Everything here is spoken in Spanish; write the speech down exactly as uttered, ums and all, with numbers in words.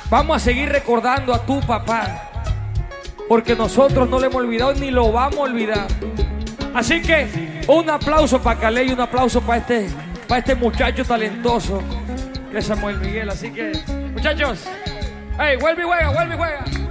Vamos a seguir recordando a tu papá, porque nosotros no lo hemos olvidado ni lo vamos a olvidar. Así que un aplauso para Calé y un aplauso para este, para este muchacho talentoso que es Samuel Miguel. Así que, muchachos, hey, vuelve y juega, vuelve y juega.